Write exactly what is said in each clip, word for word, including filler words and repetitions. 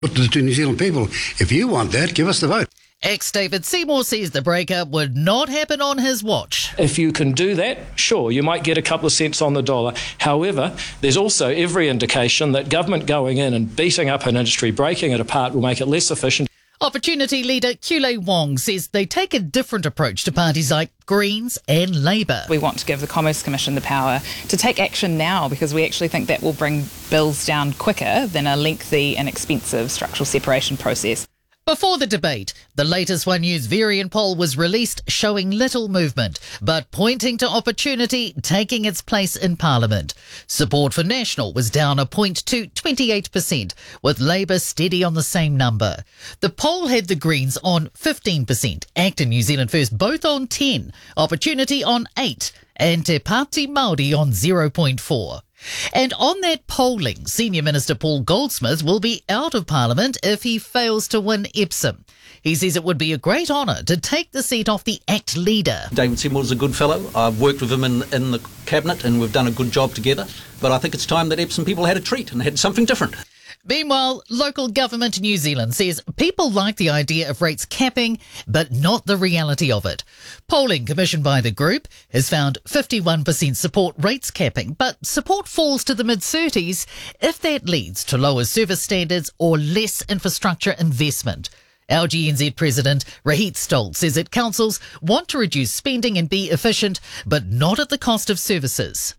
But to the New Zealand people, if you want that, give us the vote. Ex-David Seymour says the breakup would not happen on his watch. If you can do that, sure, you might get a couple of cents on the dollar. However, there's also every indication that government going in and beating up an industry, breaking it apart, will make it less efficient. Opportunity leader Kule Wong says they take a different approach to parties like Greens and Labour. We want to give the Commerce Commission the power to take action now because we actually think that will bring bills down quicker than a lengthy and expensive structural separation process. Before the debate, the latest One News variant poll was released showing little movement, but pointing to Opportunity taking its place in Parliament. Support for National was down a point to twenty-eight percent, with Labour steady on the same number. The poll had the Greens on fifteen percent, ACT and New Zealand First both on ten, Opportunity on eight, and Te Pāti Māori on zero point four. And on that polling, Senior Minister Paul Goldsmith will be out of Parliament if he fails to win Epsom. He says it would be a great honour to take the seat off the ACT leader. David Seymour is a good fellow. I've worked with him in, in the Cabinet and we've done a good job together. But I think it's time that Epsom people had a treat and had something different. Meanwhile, local government New Zealand says people like the idea of rates capping, but not the reality of it. Polling commissioned by the group has found fifty-one percent support rates capping, but support falls to the mid-thirties if that leads to lower service standards or less infrastructure investment. L G N Z President Rahit Stolt says that councils want to reduce spending and be efficient, but not at the cost of services.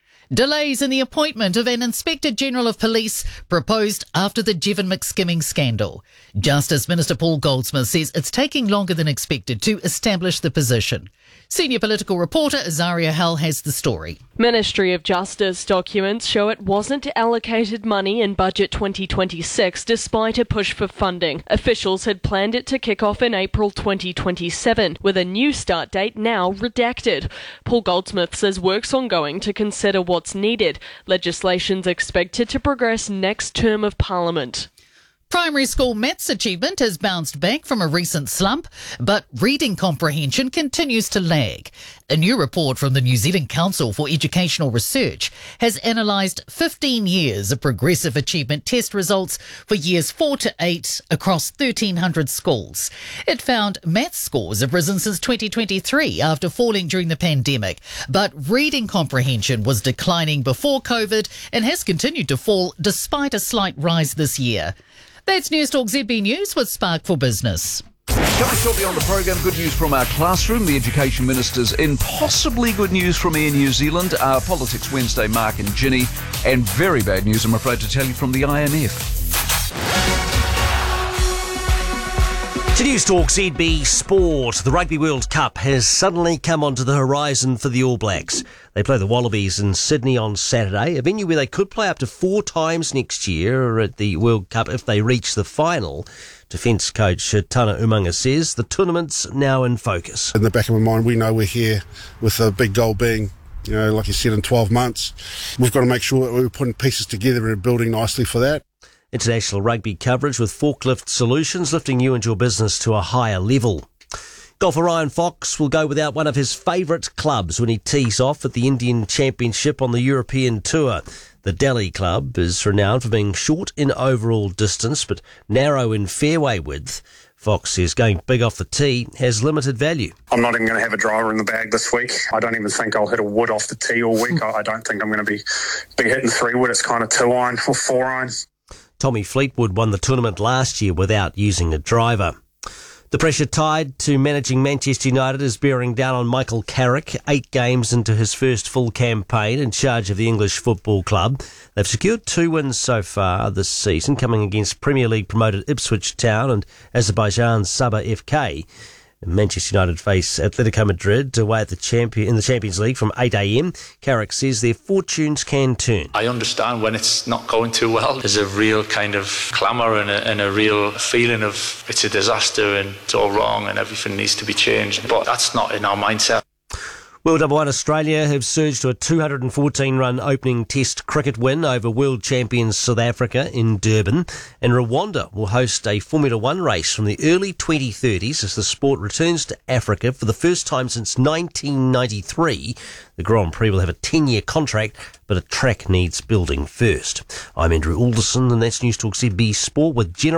Delays in the appointment of an Inspector General of Police proposed after the Jevon McSkimming scandal. Justice Minister Paul Goldsmith says it's taking longer than expected to establish the position. Senior political reporter Azaria Hall has the story. Ministry of Justice documents show it wasn't allocated money in Budget twenty twenty-six despite a push for funding. Officials had planned it to kick off in April twenty twenty-seven, with a new start date now redacted. Paul Goldsmith says work's ongoing to consider what's needed. Legislation's expected to progress next term of Parliament. Primary school maths achievement has bounced back from a recent slump, but reading comprehension continues to lag. A new report from the New Zealand Council for Educational Research has analysed fifteen years of progressive achievement test results for years four to eight across thirteen hundred schools. It found maths scores have risen since twenty twenty-three after falling during the pandemic, but reading comprehension was declining before COVID and has continued to fall despite a slight rise this year. That's News Talk Z B News with Spark for Business. Coming shortly on the programme, good news from our classroom, the Education Minister's in, possibly good news from Air New Zealand, our Politics Wednesday, Mark and Ginny, and very bad news, I'm afraid to tell you, from the I M F. To News Talk Z B Sport, the Rugby World Cup has suddenly come onto the horizon for the All Blacks. They play the Wallabies in Sydney on Saturday, a venue where they could play up to four times next year at the World Cup if they reach the final. Defence coach Tana Umaga says the tournament's now in focus. In the back of my mind, we know we're here with the big goal being, you know, like you said, in twelve months. We've got to make sure that we're putting pieces together and building nicely for that. International rugby coverage with Forklift Solutions, lifting you and your business to a higher level. Golfer Ryan Fox will go without one of his favourite clubs when he tees off at the Indian Championship on the European Tour. The Delhi club is renowned for being short in overall distance but narrow in fairway width. Fox says going big off the tee has limited value. I'm not even going to have a driver in the bag this week. I don't even think I'll hit a wood off the tee all week. I don't think I'm going to be, be hitting three wood. It's kind of two iron or four iron. Tommy Fleetwood won the tournament last year without using a driver. The pressure tied to managing Manchester United is bearing down on Michael Carrick, eight games into his first full campaign in charge of the English football club. They've secured two wins so far this season, coming against Premier League promoted Ipswich Town and Azerbaijan's Sabah F K. Manchester United face Atletico Madrid away at the champion in the Champions League from eight a.m. Carrick says their fortunes can turn. I understand when it's not going too well. There's a real kind of clamour and a, and a real feeling of it's a disaster and it's all wrong and everything needs to be changed. But that's not in our mindset. World Number One Australia have surged to a two hundred fourteen run opening Test cricket win over world champions South Africa in Durban. And Rwanda will host a Formula One race from the early twenty thirties as the sport returns to Africa for the first time since nineteen ninety-three. The Grand Prix will have a ten-year contract, but a track needs building first. I'm Andrew Alderson, and that's News Talk Z B Sport with General